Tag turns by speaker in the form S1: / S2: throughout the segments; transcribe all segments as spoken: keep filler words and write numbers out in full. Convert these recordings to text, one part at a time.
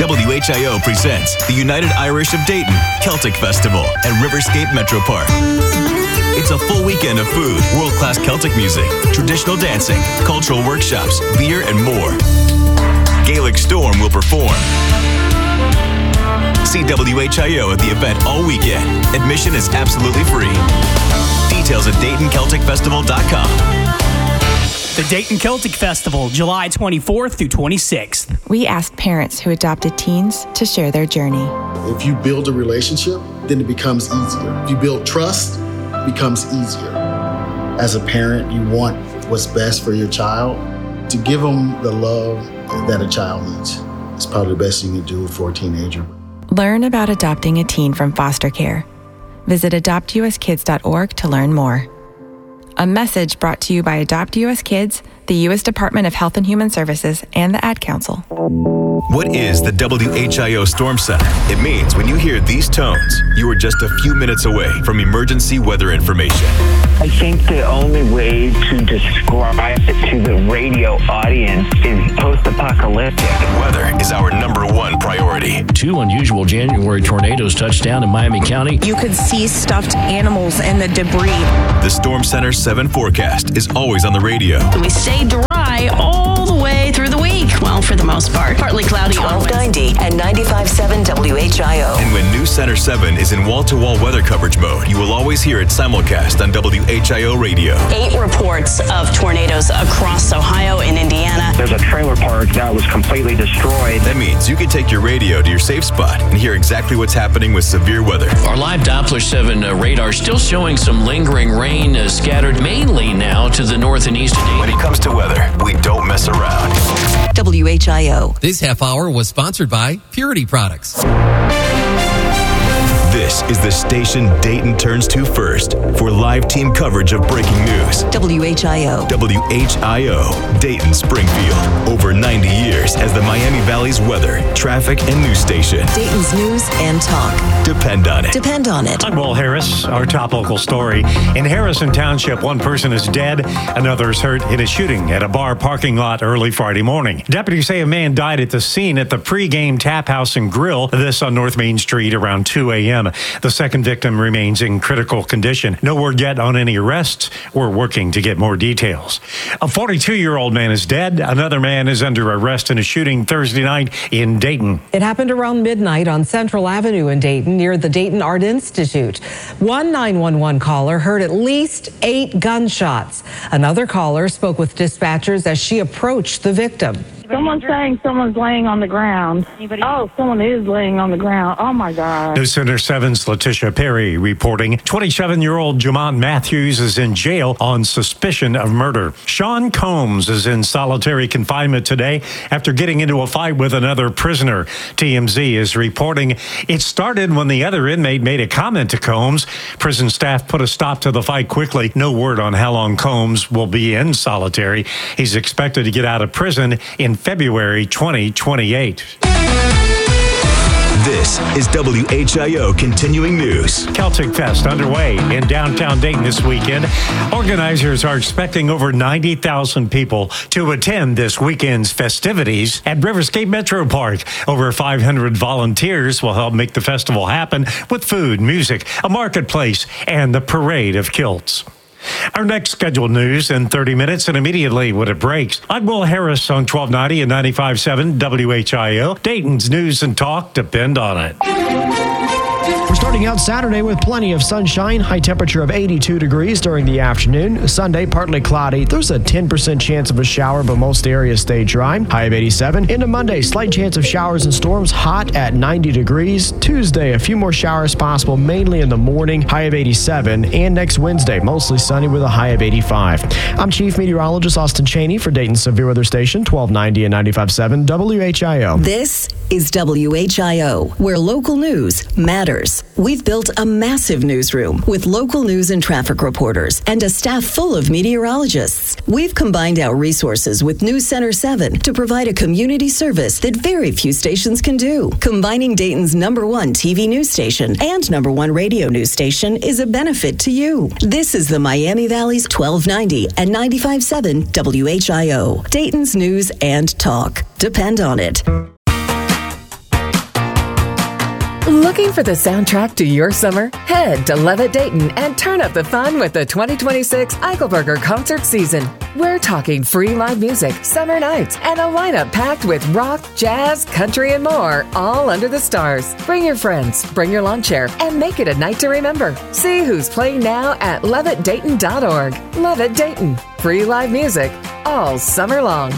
S1: W H I O presents the United Irish of Dayton Celtic Festival at Riverscape Metro Park. It's a full weekend of food, world-class Celtic music, traditional dancing, cultural workshops, beer, and more. Gaelic Storm will perform. See W H I O at the event all weekend. Admission is absolutely free. Details at Dayton Celtic Festival dot com.
S2: The Dayton Celtic Festival, July twenty-fourth through twenty-sixth.
S3: We asked parents who adopted teens to share their journey.
S4: If you build a relationship, then it becomes easier. If you build trust, it becomes easier. As a parent, you want what's best for your child. To give them the love that a child needs is probably the best you can do for a teenager.
S3: Learn about adopting a teen from foster care. Visit adopt u s kids dot org to learn more. A message brought to you by Adopt U S Kids, the U S Department of Health and Human Services, and the Ad Council.
S1: What is the W H I O Storm Center? It means when you hear these tones, you are just a few minutes away from emergency weather information.
S5: I think the only way to describe it to the radio audience is post-apocalyptic.
S1: Weather is our number one priority.
S6: Two unusual January tornadoes touched down in Miami County.
S7: You could see stuffed animals and the debris.
S1: The Storm Center seven forecast is always on the radio.
S8: We stay dry all the way through the week. Well, for the most part. Partly cloudy on
S9: twelve ninety and ninety-five point seven W H I O.
S1: And when News Center seven is in wall-to-wall weather coverage mode, you will always hear it simulcast on W H I O radio.
S8: Eight reports of tornadoes across Ohio and Indiana.
S5: There's a trailer park that was completely destroyed.
S1: That means you can take your radio to your safe spot and hear exactly what's happening with severe weather.
S6: Our live Doppler seven uh, radar still showing some lingering rain uh, scattered mainly now to the north and east of Dayton.
S1: When it comes to weather, we don't mess around.
S9: W H I O.
S10: This half hour was sponsored by Purity Products.
S1: This is the station Dayton turns to first for live team coverage of breaking news.
S9: W H I O.
S1: W H I O, Dayton Springfield. Over ninety years as the Miami Valley's weather, traffic, and news station.
S9: Dayton's news and talk.
S1: Depend on it.
S9: Depend on it.
S11: I'm Will Harris. Our top local story. In Harrison Township, one person is dead, another is hurt in a shooting at a bar parking lot early Friday morning. Deputies say a man died at the scene at the pregame tap house and grill, this on North Main Street around two a.m. The second victim remains in critical condition. No word yet on any arrests. We're working to get more details. A forty-two-year-old man is dead. Another man is under arrest in a shooting Thursday night in Dayton.
S12: It happened around midnight on Central Avenue in Dayton near the Dayton Art Institute. One nine one one caller heard at least eight gunshots. Another caller spoke with dispatchers as she approached the victim.
S13: Someone's saying someone's laying on the ground. Oh, someone is laying on the ground. Oh, my God.
S11: News Center seven's Letitia Perry reporting twenty-seven-year-old Jamont Matthews is in jail on suspicion of murder. Sean Combs is in solitary confinement today after getting into a fight with another prisoner. T M Z is reporting it started when the other inmate made a comment to Combs. Prison staff put a stop to the fight quickly. No word on how long Combs will be in solitary. He's expected to get out of prison in February twenty twenty-eight.
S1: This is W H I O Continuing News.
S11: Celtic Fest underway in downtown Dayton this weekend. Organizers are expecting over ninety thousand people to attend this weekend's festivities at Riverscape Metro Park. Over five hundred volunteers will help make the festival happen with food, music, a marketplace, and the parade of kilts. Our next scheduled news in thirty minutes and immediately when it breaks. I'm Will Harris on twelve ninety and ninety-five point seven W H I O. Dayton's news and talk depend on it.
S14: We're starting out Saturday with plenty of sunshine, high temperature of eighty-two degrees during the afternoon. Sunday, partly cloudy. There's a ten percent chance of a shower, but most areas stay dry. High of eighty-seven. Into Monday, slight chance of showers and storms, hot at ninety degrees. Tuesday, a few more showers possible, mainly in the morning, high of eighty-seven. And next Wednesday, mostly sunny with a high of eighty-five. I'm Chief Meteorologist Austin Cheney for Dayton Severe Weather Station, twelve ninety and ninety-five point seven W H I O.
S9: This is W H I O, where local news matters. We've built a massive newsroom with local news and traffic reporters and a staff full of meteorologists. We've combined our resources with News Center seven to provide a community service that very few stations can do. Combining Dayton's number one T V news station and number one radio news station is a benefit to you. This is the Miami Valley's twelve ninety and ninety-five point seven W H I O. Dayton's news and talk. Depend on it.
S15: Looking for the soundtrack to your summer? Head to Levitt Dayton and turn up the fun with the twenty twenty-six Eichelberger concert season. We're talking free live music, summer nights, and a lineup packed with rock, jazz, country, and more, all under the stars. Bring your friends, bring your lawn chair, and make it a night to remember. See who's playing now at levitt dayton dot org. Levitt Dayton. Free live music all summer long.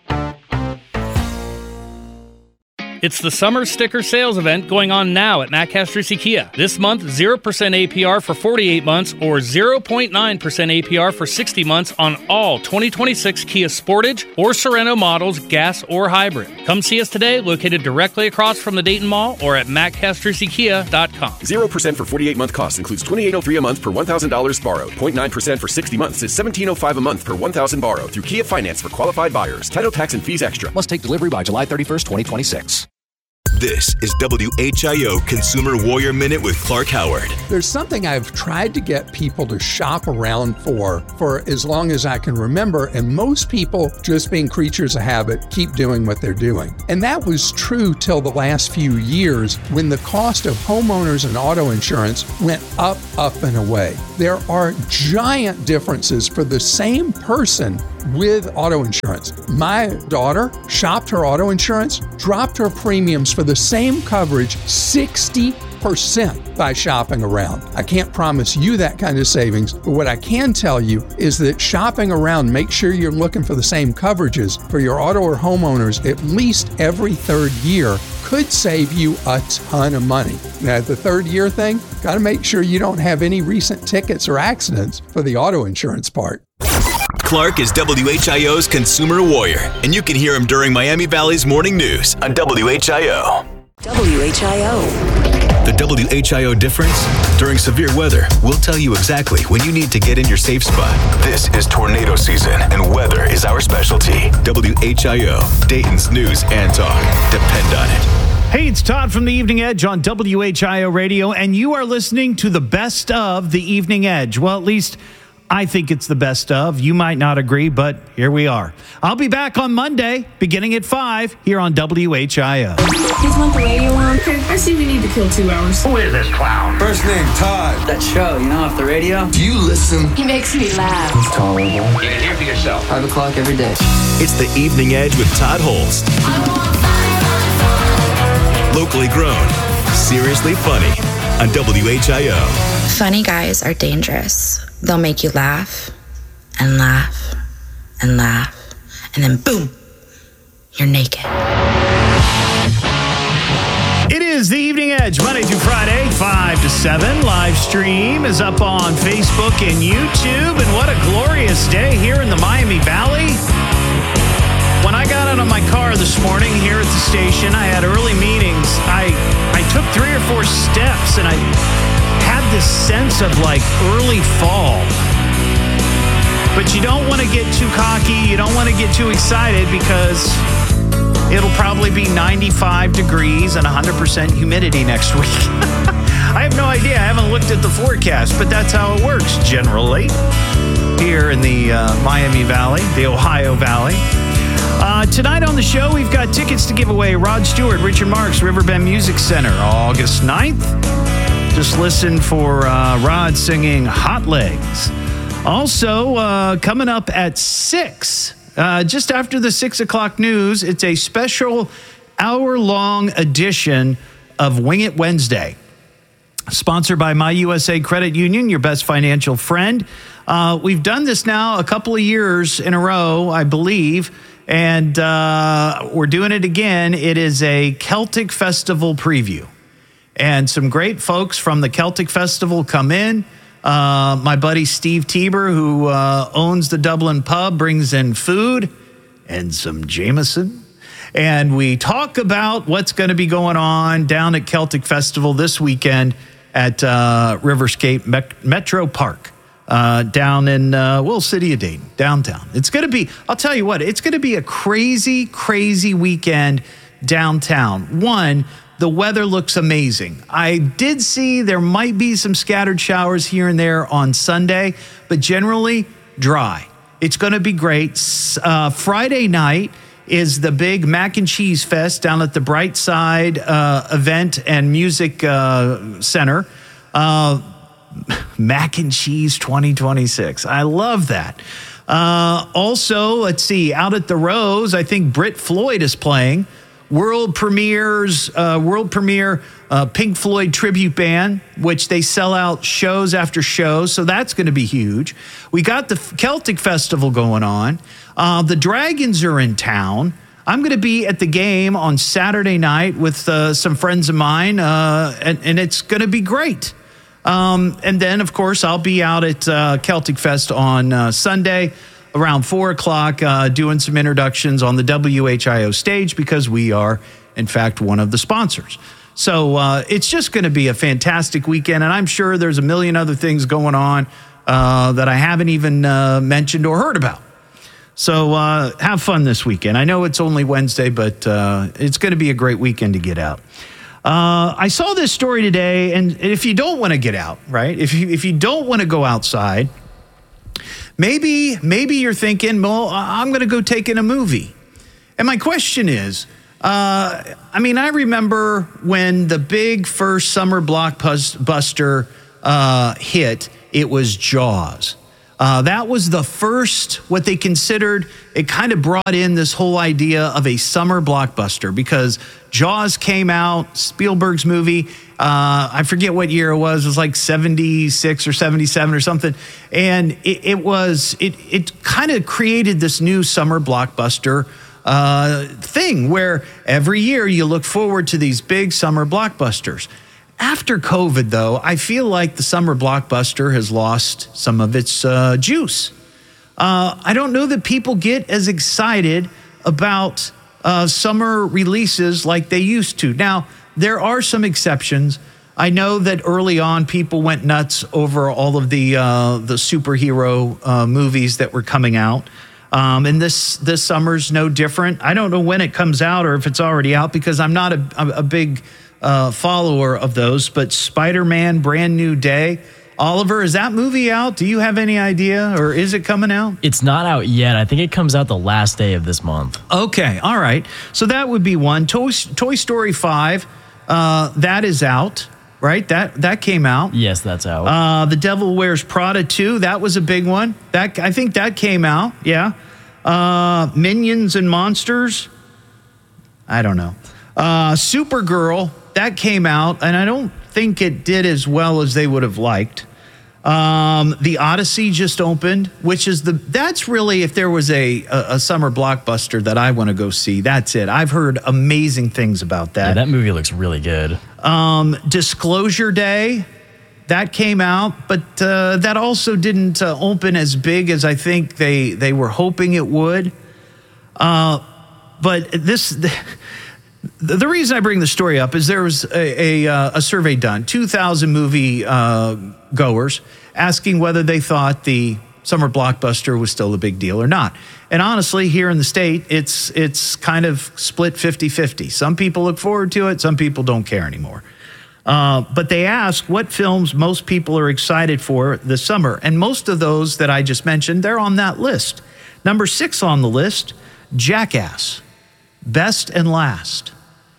S16: It's the summer sticker sales event going on now at Matt Castrucci Kia. This month, zero percent A P R for forty-eight months or zero point nine percent A P R for sixty months on all twenty twenty-six Kia Sportage or Sorento models, gas or hybrid. Come see us today, located directly across from the Dayton Mall or at matt castrucci kia dot com.
S17: zero percent for forty-eight month cost includes twenty-eight oh three a month per one thousand dollars borrowed. zero point nine percent for sixty months is seventeen oh five a month per one thousand dollars borrowed through Kia Finance for qualified buyers. Title, tax, and fees extra.
S18: Must take delivery by July thirty-first, twenty twenty-six.
S1: This is W H I O Consumer Warrior Minute with Clark Howard.
S19: There's something I've tried to get people to shop around for for as long as I can remember, and most people, just being creatures of habit, keep doing what they're doing. And that was true till the last few years when the cost of homeowners and auto insurance went up, up, and away. There are giant differences for the same person with auto insurance. My daughter shopped her auto insurance, dropped her premiums for the same coverage sixty percent by shopping around. I can't promise you that kind of savings, but what I can tell you is that shopping around, make sure you're looking for the same coverages for your auto or homeowners at least every third year could save you a ton of money. Now, the third year thing, got to make sure you don't have any recent tickets or accidents for the auto insurance part.
S1: Clark is W H I O's Consumer Warrior, and you can hear him during Miami Valley's Morning News on W H I O.
S9: W H I O.
S1: The W H I O difference? During severe weather, we'll tell you exactly when you need to get in your safe spot. This is tornado season, and weather is our specialty. W H I O, Dayton's news and talk. Depend on it.
S20: Hey, it's Todd from The Evening Edge on W H I O Radio, and you are listening to the best of The Evening Edge. Well, at least I think it's the best of. You might not agree, but here we are. I'll be back on Monday, beginning at five, here on W H I O.
S21: Just want the radio on? Okay, I see we need to kill two hours.
S22: Who is this clown?
S23: First name, Todd.
S24: That show, you know, off the radio.
S23: Do you listen?
S21: He makes me laugh.
S23: He's tolerable.
S22: You can hear for yourself.
S24: Five o'clock every day.
S1: It's The Evening Edge with Todd Holst. Locally grown, seriously funny on W H I O.
S25: Funny guys are dangerous. They'll make you laugh and laugh and laugh, and then boom, you're naked.
S20: It is The Evening Edge, Monday through Friday, five to seven. Live stream is up on Facebook and YouTube, and what a glorious day here in the Miami Valley. When I got out of my car this morning here at the station, I had early meetings. I, I took three or four steps, and I had this sense of like early fall. But you don't want to get too cocky. You don't want to get too excited because it'll probably be ninety-five degrees and one hundred percent humidity next week. I have no idea. I haven't looked at the forecast, but that's how it works generally here in the uh, Miami Valley, the Ohio Valley. Uh, tonight on the show, we've got tickets to give away. Rod Stewart, Richard Marx, Riverbend Music Center, August ninth. Just listen for uh, Rod singing Hot Legs. Also, uh, coming up at six, uh, just after the six o'clock news, it's a special hour-long edition of Wing It Wednesday. Sponsored by My U S A Credit Union, your best financial friend. Uh, we've done this now a couple of years in a row, I believe, and uh, we're doing it again. It is a Celtic Festival preview. And some great folks from the Celtic Festival come in. Uh, my buddy Steve Tieber, who uh, owns the Dublin Pub, brings in food and some Jameson. And we talk about what's going to be going on down at Celtic Festival this weekend at uh, Riverscape Met- Metro Park uh, down in, uh, well, City of Dayton, downtown. It's going to be, I'll tell you what, it's going to be a crazy, crazy weekend downtown. One, the weather looks amazing. I did see there might be some scattered showers here and there on Sunday, but generally dry. It's going to be great. Uh, Friday night is the big Mac and Cheese Fest down at the Brightside uh, Event and Music uh, Center. Uh, Mac and Cheese twenty twenty-six. I love that. Uh, also, let's see, out at the Rose, I think Brit Floyd is playing. World premieres, uh, world premiere uh, Pink Floyd tribute band, which they sell out shows after shows, so that's going to be huge. We got the Celtic Festival going on. Uh, the Dragons are in town. I'm going to be at the game on Saturday night with uh, some friends of mine, uh, and, and it's going to be great. Um, and then, of course, I'll be out at uh, Celtic Fest on uh, Sunday around four o'clock uh, doing some introductions on the W H I O stage because we are, in fact, one of the sponsors. So uh, it's just going to be a fantastic weekend, and I'm sure there's a million other things going on uh, that I haven't even uh, mentioned or heard about. So uh, have fun this weekend. I know it's only Wednesday, but uh, it's going to be a great weekend to get out. Uh, I saw this story today, and if you don't want to get out, right, if you, if you don't want to go outside, Maybe, maybe you're thinking, well, I'm going to go take in a movie. And my question is, uh, I mean, I remember when the big first summer blockbuster uh, hit, it was Jaws. Uh, that was the first, what they considered, it kind of brought in this whole idea of a summer blockbuster because Jaws came out, Spielberg's movie, uh, I forget what year it was, it was like seventy-six or seventy-seven or something. And it, it was, it, it kind of created this new summer blockbuster uh, thing where every year you look forward to these big summer blockbusters. After COVID, though, I feel like the summer blockbuster has lost some of its uh, juice. Uh, I don't know that people get as excited about uh, summer releases like they used to. Now, there are some exceptions. I know that early on, people went nuts over all of the uh, the superhero uh, movies that were coming out. Um, and this this summer's no different. I don't know when it comes out or if it's already out because I'm not a, a, a big... Uh, follower of those, but Spider-Man Brand New Day. Oliver, is that movie out? Do you have any idea, or is it coming out?
S2: It's not out yet. I think it comes out the last day of this month.
S20: Okay, all right. So that would be one. Toy, Toy Story five, uh, that is out, right? That that came out.
S2: Yes, that's out.
S20: Uh, The Devil Wears Prada two, that was a big one. That I think that came out, yeah. Uh, Minions and Monsters, I don't know. Uh, Supergirl, that came out, and I don't think it did as well as they would have liked. Um, the Odyssey just opened, which is the, that's really, if there was a, a, a summer blockbuster that I want to go see, that's it. I've heard amazing things about that.
S2: Yeah, that movie looks really good.
S20: Um, Disclosure Day, that came out, but uh, that also didn't uh, open as big as I think they, they were hoping it would. Uh, but this... The, The reason I bring the story up is there was a, a, uh, a survey done, two thousand movie uh, goers, asking whether they thought the summer blockbuster was still a big deal or not. And honestly, here in the state, it's it's kind of split fifty-fifty. Some people look forward to it, some people don't care anymore. Uh, but they ask what films most people are excited for this summer. And most of those that I just mentioned, they're on that list. Number six on the list, Jackass. Best and Last.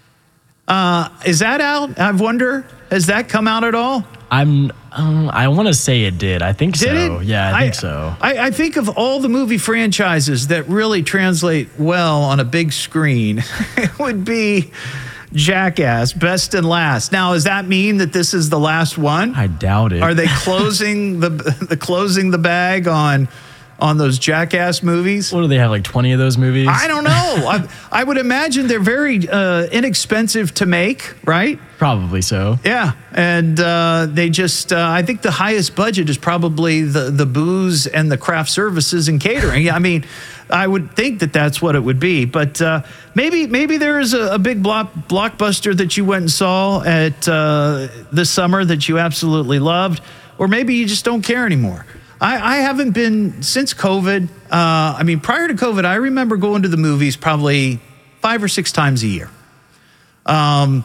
S20: Uh, is that out? I wonder, has that come out at all?
S2: I'm. Um, I want to say it did. I think
S20: did
S2: so.
S20: It?
S2: Yeah, I, I think so.
S20: I, I think of all the movie franchises that really translate well on a big screen, it would be Jackass, Best and Last. Now, does that mean that this is the last one?
S2: I doubt it.
S20: Are they closing the the closing the bag on? on those Jackass movies?
S2: What do they have, like twenty of those movies?
S20: I don't know. I, I would imagine they're very uh, inexpensive to make, right?
S2: Probably so.
S20: Yeah. And uh, they just, uh, I think the highest budget is probably the, the booze and the craft services and catering. I mean, I would think that that's what it would be. But uh, maybe maybe there is a, a big block, blockbuster that you went and saw at uh, this summer that you absolutely loved, or maybe you just don't care anymore. I, I haven't been since COVID. Uh, I mean, prior to COVID, I remember going to the movies probably five or six times a year. Um,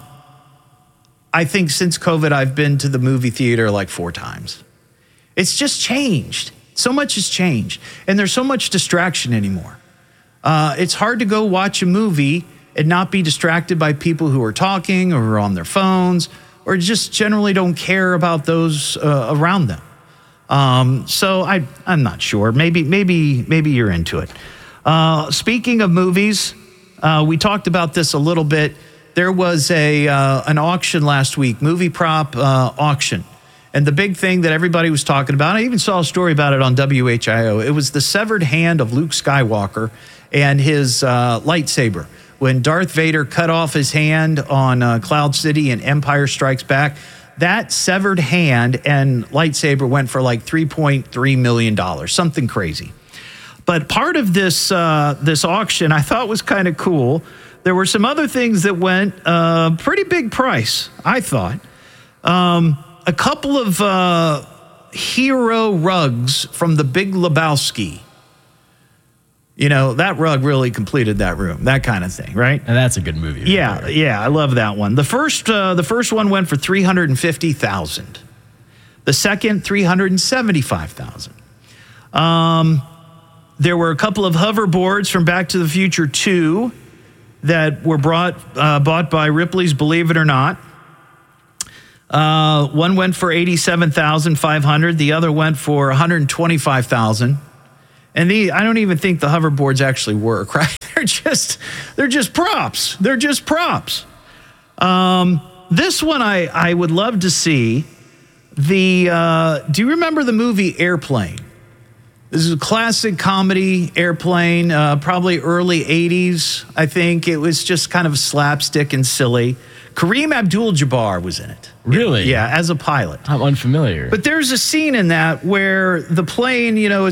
S20: I think since COVID, I've been to the movie theater like four times. It's just changed. So much has changed. And there's so much distraction anymore. Uh, it's hard to go watch a movie and not be distracted by people who are talking or who are on their phones or just generally don't care about those uh, around them. Um, so I, I'm not sure. Maybe, maybe, maybe you're into it. Uh, speaking of movies, uh, we talked about this a little bit. There was a uh, an auction last week, movie prop uh, auction. And the big thing that everybody was talking about, I even saw a story about it on W H I O. It was the severed hand of Luke Skywalker and his uh, lightsaber. When Darth Vader cut off his hand on uh, Cloud City in Empire Strikes Back, that severed hand and lightsaber went for like three point three million dollars, something crazy. But part of this uh, this auction I thought was kind of cool. There were some other things that went uh, pretty big price, I thought. Um, a couple of uh, hero rugs from The Big Lebowski. You know, that rug really completed that room, that kind of thing, right?
S2: And that's a good movie. Right
S20: yeah,
S2: there.
S20: yeah, I love that one. The first, uh, the first one went for three hundred fifty thousand dollars. The second, three hundred seventy-five thousand dollars. Um, there were a couple of hoverboards from Back to the Future two that were brought, uh, bought by Ripley's Believe It or Not. Uh, one went for eighty-seven thousand five hundred dollars. The other went for one hundred twenty-five thousand dollars. And the I don't even think the hoverboards actually work, right? They're just they're just props. They're just props. Um, this one I, I would love to see. The uh, do you remember the movie Airplane? This is a classic comedy, Airplane, uh, probably early eighties, I think. It was just kind of slapstick and silly. Kareem Abdul-Jabbar was in it.
S2: Really?
S20: Yeah, as a pilot.
S2: I'm unfamiliar.
S20: But there's a scene in that where the plane, you know,